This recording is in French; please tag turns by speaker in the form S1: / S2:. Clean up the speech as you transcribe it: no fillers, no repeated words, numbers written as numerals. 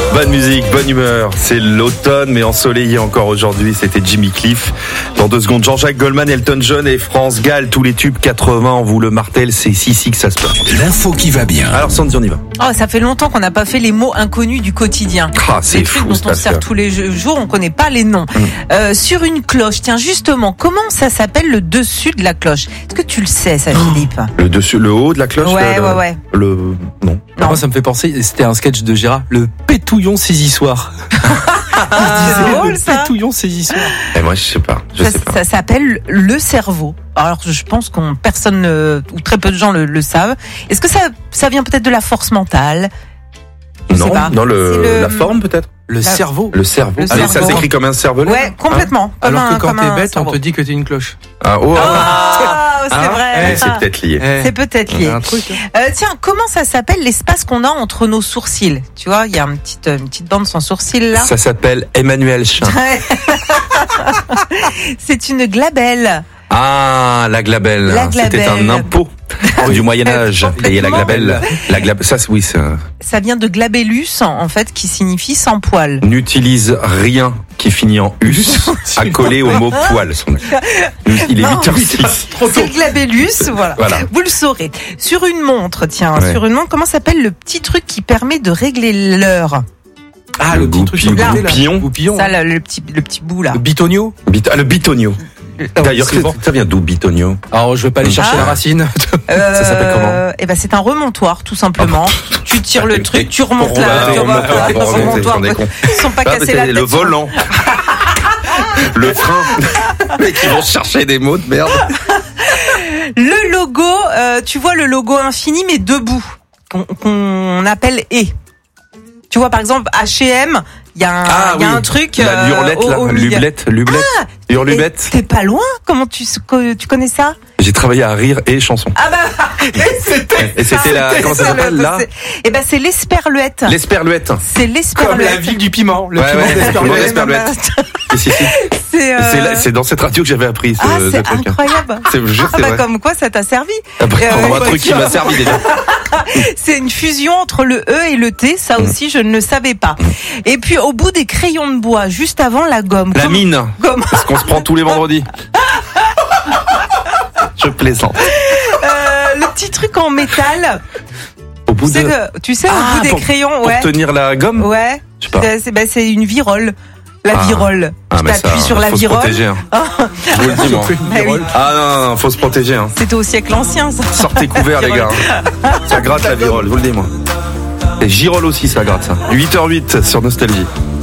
S1: Bonne musique, bonne humeur. C'est l'automne, mais ensoleillé encore aujourd'hui. C'était Jimmy Cliff. Dans 2 secondes, Jean-Jacques Goldman, Elton John et France Gall. Tous les tubes 80, on vous le martèle. C'est ici que ça se passe.
S2: L'info qui va bien.
S1: Alors, Sandy, on y va.
S3: Oh, ça fait longtemps qu'on n'a pas fait les mots inconnus du quotidien.
S1: Ah, c'est
S3: les trucs
S1: fou,
S3: dont
S1: cette
S3: on sert
S1: affaire.
S3: tous les jours, on connaît pas les noms. Sur une cloche, tiens justement, comment ça s'appelle le dessus de la cloche? Est-ce que tu le sais, ça, Philippe?
S1: Le dessus, le haut de la cloche?
S3: Ouais,
S1: le,
S3: ouais.
S1: Non.
S3: Non.
S4: Moi, ça me fait penser, c'était un sketch de Gérard, le pétouillon saisissoir.
S3: C'est drôle,
S4: le
S3: ça.
S4: pétouillon saisissoir.
S1: Et moi, je sais pas.
S3: Ça s'appelle le cerveau. Alors, je pense qu'on personne ou très peu de gens le savent. Est-ce que ça vient peut-être de la force mentale? Je sais pas.
S1: Non,
S3: C'est
S1: la forme peut-être.
S4: Le cerveau.
S1: Le cerveau.
S3: Le
S1: Allez, ça
S3: cerveau.
S1: s'écrit comme un cervelet.
S3: Ouais, complètement.
S4: Alors que quand
S3: comme
S4: t'es
S3: un
S4: bête, on
S3: cerveau.
S4: te dit que t'es une cloche.
S1: Ah, oh,
S3: Ah, c'est vrai.
S1: c'est peut-être lié.
S3: C'est peut-être
S4: Il y
S3: lié.
S4: a un truc.
S3: Tiens, comment ça s'appelle l'espace qu'on a entre nos sourcils? Tu vois, il y a une petite bande sans sourcils là.
S1: Ça s'appelle Emmanuel Chin.
S3: C'est une glabelle.
S1: Ah, la glabelle.
S3: La glabelle.
S1: C'était un impôt du Moyen-Âge. Et la glabelle. Ça, oui, ça.
S3: Ça vient de glabellus, en fait, qui signifie sans poil.
S1: N'utilise rien qui finit en us accolé au mot poil. Il est
S3: Non,
S1: 8h06.
S3: C'est le glabellus, voilà.
S1: Voilà.
S3: Vous le saurez. Sur une montre, tiens,
S1: Ouais.
S3: sur une montre, comment s'appelle le petit truc qui permet de régler l'heure?
S4: Ah, le petit truc sur le côté, là.
S1: goupillon.
S4: Goupillon.
S3: Ça, là, le petit bout là.
S4: Le bitonio.
S1: Le bitonio. D'ailleurs,
S4: c'est bon.
S1: ça vient d'où, bitonio?
S4: Alors, je vais pas aller chercher la racine.
S1: Ça s'appelle comment?
S3: Eh ben, c'est un remontoir, tout simplement. Tu tires le truc, tu remontes
S1: Pour
S3: là,
S1: remonter,
S3: tu remontes là,
S1: pour remonter,
S3: remontoir.
S1: on est con.
S3: Ils sont pas
S1: Ah,
S3: cassés la tête.
S1: le volant. Le frein. Mais qui vont chercher des mots de merde.
S3: Le logo, tu vois le logo infini mais debout, qu'on appelle « et ». Tu vois par exemple H&M, il y a un truc
S1: La hurlette, là.
S3: au milieu.
S1: Lublette.
S3: Et
S1: Hurlubette.
S3: t'es pas loin. Comment tu connais ça?
S1: J'ai travaillé à Rire et Chanson.
S3: Ah bah
S1: Et c'était comment ça s'appelle, là?
S3: Eh ben c'est l'esperluette.
S1: L'esperluette.
S3: C'est l'esperluette.
S4: Comme la ville du piment. Le
S1: Ouais,
S4: piment
S1: ouais.
S4: d'Esperluette.
S1: L'esperluette. Si.
S3: C'est
S1: C'est dans cette radio que j'avais appris ce
S3: c'est
S1: truc.
S3: incroyable.
S1: Je vous jure,
S3: Ah
S1: c'est
S3: bah
S1: vrai.
S3: comme quoi ça t'a servi.
S1: Un truc qui m'a servi déjà.
S3: C'est une fusion entre le E et le T, ça aussi je ne le savais pas. Et puis au bout des crayons de bois, juste avant la gomme.
S1: La mine.
S3: Gomme.
S1: Parce qu'on se prend tous les vendredis. Je plaisante.
S3: Le petit truc en métal.
S1: Au bout de...
S3: Tu sais, au bout des crayons, ouais.
S1: Pour tenir la gomme.
S3: Ouais.
S1: Je sais pas.
S3: C'est une virole. La virole.
S1: Ah,
S3: Tu
S1: mais
S3: t'appuies
S1: ça,
S3: sur la
S1: faut se
S3: virole.
S1: protéger, hein. Je vous le dis, moi.
S3: Bah oui.
S1: Ah non, faut se protéger, hein.
S3: C'était au siècle ancien, ça.
S1: Sortez couverts, les gars. Ça gratte la virole, je vous le dis, moi. Et girole aussi, ça gratte, ça. 8h08 sur Nostalgie.